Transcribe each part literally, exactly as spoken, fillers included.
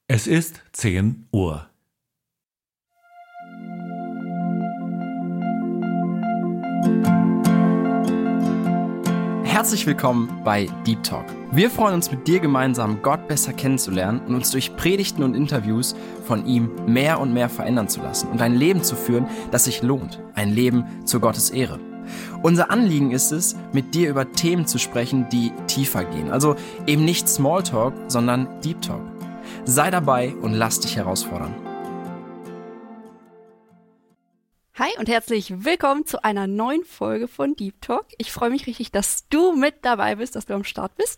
Es ist zehn Uhr. Herzlich willkommen bei Deep Talk. Wir freuen uns, mit dir gemeinsam Gott besser kennenzulernen und uns durch Predigten und Interviews von ihm mehr und mehr verändern zu lassen und ein Leben zu führen, das sich lohnt. Ein Leben zur Gottes Ehre. Unser Anliegen ist es, mit dir über Themen zu sprechen, die tiefer gehen. Also eben nicht Smalltalk, sondern Deep Talk. Sei dabei und lass dich herausfordern. Hi und herzlich willkommen zu einer neuen Folge von Deep Talk. Ich freue mich richtig, dass du mit dabei bist, dass du am Start bist.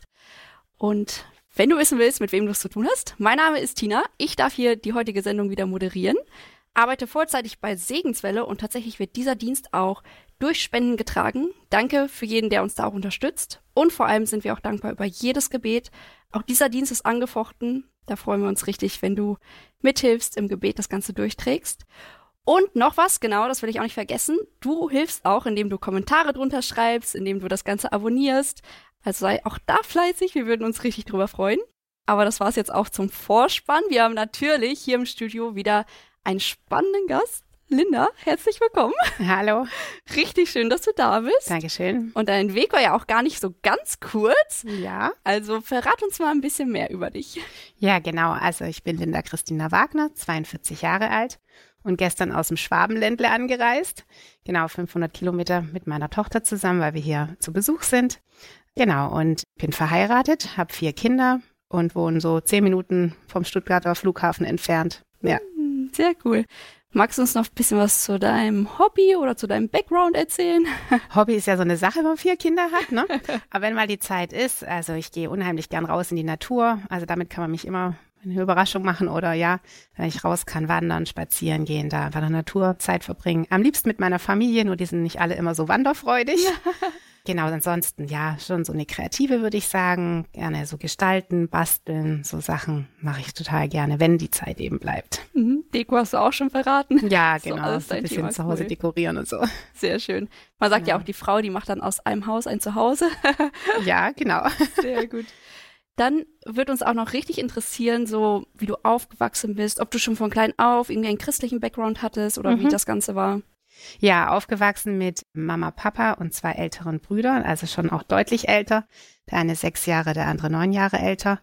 Und wenn du wissen willst, mit wem du es zu tun hast, mein Name ist Tina. Ich darf hier die heutige Sendung wieder moderieren, arbeite vollzeitig bei Segenswelle und tatsächlich wird dieser Dienst auch durch Spenden getragen. Danke für jeden, der uns da auch unterstützt. Und vor allem sind wir auch dankbar über jedes Gebet. Auch dieser Dienst ist angefochten. Da freuen wir uns richtig, wenn du mithilfst, im Gebet das Ganze durchträgst. Und noch was, genau, das will ich auch nicht vergessen. Du hilfst auch, indem du Kommentare drunter schreibst, indem du das Ganze abonnierst. Also sei auch da fleißig, wir würden uns richtig drüber freuen. Aber das war's jetzt auch zum Vorspann. Wir haben natürlich hier im Studio wieder einen spannenden Gast. Linda, herzlich willkommen. Hallo. Richtig schön, dass du da bist. Dankeschön. Und dein Weg war ja auch gar nicht so ganz kurz. Ja. Also verrat uns mal ein bisschen mehr über dich. Ja, genau. Also ich bin Linda Christina Wagner, zweiundvierzig Jahre alt und gestern aus dem Schwabenländle angereist. Genau, fünfhundert Kilometer mit meiner Tochter zusammen, weil wir hier zu Besuch sind. Genau, und bin verheiratet, habe vier Kinder und wohne so zehn Minuten vom Stuttgarter Flughafen entfernt. Ja. Sehr cool. Magst du uns noch ein bisschen was zu deinem Hobby oder zu deinem Background erzählen? Hobby ist ja so eine Sache, wenn man vier Kinder hat, ne? Aber wenn mal die Zeit ist, also ich gehe unheimlich gern raus in die Natur. Also damit kann man mich immer eine Überraschung machen oder ja, wenn ich raus kann, wandern, spazieren gehen, da einfach in der Natur Zeit verbringen. Am liebsten mit meiner Familie, nur die sind nicht alle immer so wanderfreudig. Ja. Genau, ansonsten ja, schon so eine Kreative, würde ich sagen. Gerne so gestalten, basteln, so Sachen mache ich total gerne, wenn die Zeit eben bleibt. Mhm. Deko hast du auch schon verraten. Ja, genau, so, so ein bisschen Thema, zu Hause cool. dekorieren und so. Sehr schön. Man sagt ja. ja auch, die Frau, die macht dann aus einem Haus ein Zuhause. Ja, genau. Sehr gut. Dann wird uns auch noch richtig interessieren, so wie du aufgewachsen bist, ob du schon von klein auf irgendwie einen christlichen Background hattest oder mhm. wie das Ganze war. Ja, aufgewachsen mit Mama, Papa und zwei älteren Brüdern, also schon auch deutlich älter. Der eine sechs Jahre, der andere neun Jahre älter.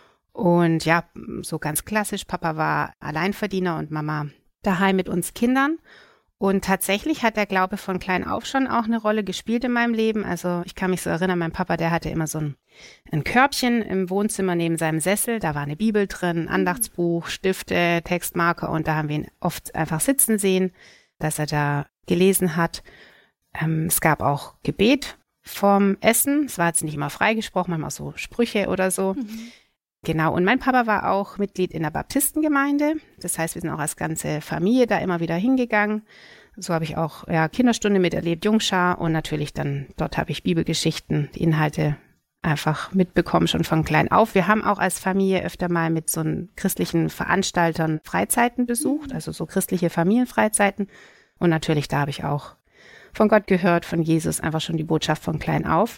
Und ja, so ganz klassisch, Papa war Alleinverdiener und Mama daheim mit uns Kindern. Und tatsächlich hat der Glaube von klein auf schon auch eine Rolle gespielt in meinem Leben. Also ich kann mich so erinnern, mein Papa, der hatte immer so ein, ein Körbchen im Wohnzimmer neben seinem Sessel. Da war eine Bibel drin, ein Andachtsbuch, Stifte, Textmarker und da haben wir ihn oft einfach sitzen sehen, dass er da gelesen hat. Ähm, es gab auch Gebet vorm Essen. Es war jetzt nicht immer freigesprochen, manchmal so Sprüche oder so. Mhm. Genau, und mein Papa war auch Mitglied in der Baptistengemeinde. Das heißt, wir sind auch als ganze Familie da immer wieder hingegangen. So habe ich auch ja, Kinderstunde miterlebt, Jungschar und natürlich dann, dort habe ich Bibelgeschichten, die Inhalte einfach mitbekommen, schon von klein auf. Wir haben auch als Familie öfter mal mit so einen christlichen Veranstaltern Freizeiten besucht, also so christliche Familienfreizeiten. Und natürlich, da habe ich auch von Gott gehört, von Jesus, einfach schon die Botschaft von klein auf.